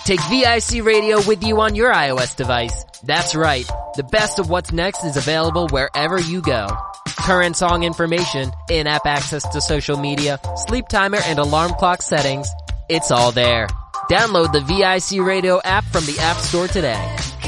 Take VIC Radio with you on your iOS device. That's right. The best of what's next is available wherever you go. Current song information, in-app access to social media, sleep timer and alarm clock settings. It's all there. Download the VIC Radio app from the App Store today.